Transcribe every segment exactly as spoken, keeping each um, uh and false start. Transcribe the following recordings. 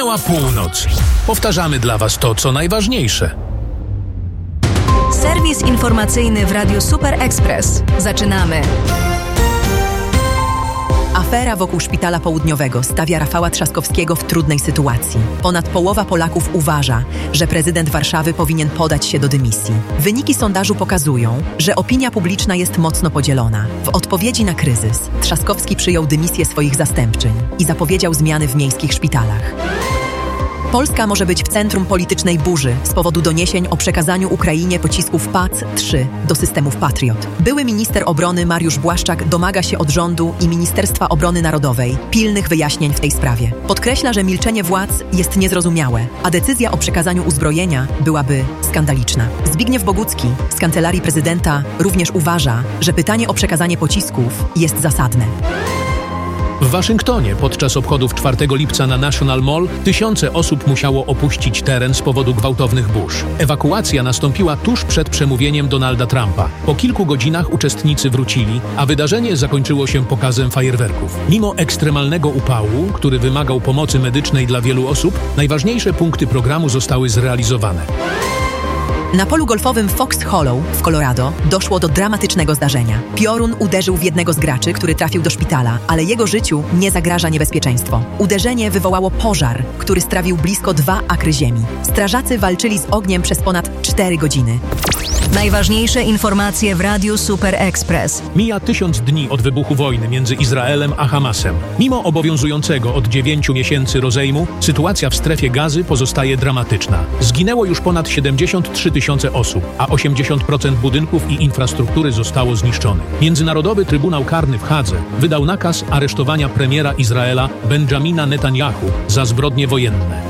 Minęła północ. Powtarzamy dla Was to, co najważniejsze. Serwis informacyjny w Radiu Super Express. Zaczynamy. Afera wokół Szpitala Południowego stawia Rafała Trzaskowskiego w trudnej sytuacji. Ponad połowa Polaków uważa, że prezydent Warszawy powinien podać się do dymisji. Wyniki sondażu pokazują, że opinia publiczna jest mocno podzielona. W odpowiedzi na kryzys Trzaskowski przyjął dymisję swoich zastępczyń i zapowiedział zmiany w miejskich szpitalach. Polska może być w centrum politycznej burzy z powodu doniesień o przekazaniu Ukrainie pocisków P A C trzy do systemów Patriot. Były minister obrony Mariusz Błaszczak domaga się od rządu i Ministerstwa Obrony Narodowej pilnych wyjaśnień w tej sprawie. Podkreśla, że milczenie władz jest niezrozumiałe, a decyzja o przekazaniu uzbrojenia byłaby skandaliczna. Zbigniew Bogucki z Kancelarii Prezydenta również uważa, że pytanie o przekazanie pocisków jest zasadne. W Waszyngtonie podczas obchodów czwartego lipca na National Mall tysiące osób musiało opuścić teren z powodu gwałtownych burz. Ewakuacja nastąpiła tuż przed przemówieniem Donalda Trumpa. Po kilku godzinach uczestnicy wrócili, a wydarzenie zakończyło się pokazem fajerwerków. Mimo ekstremalnego upału, który wymagał pomocy medycznej dla wielu osób, najważniejsze punkty programu zostały zrealizowane. Na polu golfowym Fox Hollow w Colorado doszło do dramatycznego zdarzenia. Piorun uderzył w jednego z graczy, który trafił do szpitala, ale jego życiu nie zagraża niebezpieczeństwo. Uderzenie wywołało pożar, który strawił blisko dwa akry ziemi. Strażacy walczyli z ogniem przez ponad cztery godziny. Najważniejsze informacje w Radiu Super Express. Mija tysiąc dni od wybuchu wojny między Izraelem a Hamasem. Mimo obowiązującego od dziewięciu miesięcy rozejmu, sytuacja w strefie Gazy pozostaje dramatyczna. Zginęło już ponad siedemdziesiąt trzy tysiące osób, a osiemdziesiąt procent budynków i infrastruktury zostało zniszczonych. Międzynarodowy Trybunał Karny w Hadze wydał nakaz aresztowania premiera Izraela Benjamina Netanyahu za zbrodnie wojenne.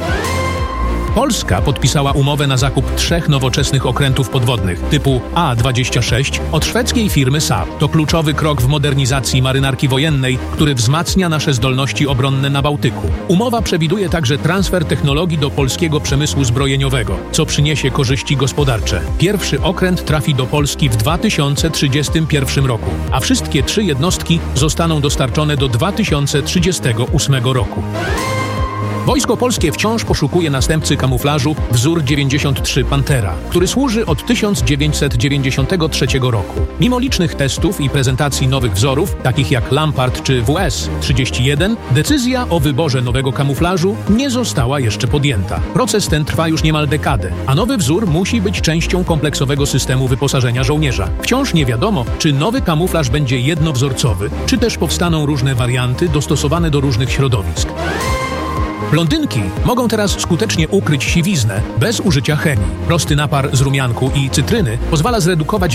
Polska podpisała umowę na zakup trzech nowoczesnych okrętów podwodnych typu A dwadzieścia sześć od szwedzkiej firmy Saab. To kluczowy krok w modernizacji marynarki wojennej, który wzmacnia nasze zdolności obronne na Bałtyku. Umowa przewiduje także transfer technologii do polskiego przemysłu zbrojeniowego, co przyniesie korzyści gospodarcze. Pierwszy okręt trafi do Polski w dwa tysiące trzydziestym pierwszym roku, a wszystkie trzy jednostki zostaną dostarczone do dwa tysiące trzydziestego ósmego roku. Wojsko Polskie wciąż poszukuje następcy kamuflażu wzór dziewięćdziesiąt trzy Pantera, który służy od tysiąc dziewięćset dziewięćdziesiątego trzeciego roku. Mimo licznych testów i prezentacji nowych wzorów, takich jak Lampard czy W S trzydzieści jeden, decyzja o wyborze nowego kamuflażu nie została jeszcze podjęta. Proces ten trwa już niemal dekadę, a nowy wzór musi być częścią kompleksowego systemu wyposażenia żołnierza. Wciąż nie wiadomo, czy nowy kamuflaż będzie jednowzorcowy, czy też powstaną różne warianty dostosowane do różnych środowisk. Blondynki mogą teraz skutecznie ukryć siwiznę bez użycia chemii. Prosty napar z rumianku i cytryny pozwala zredukować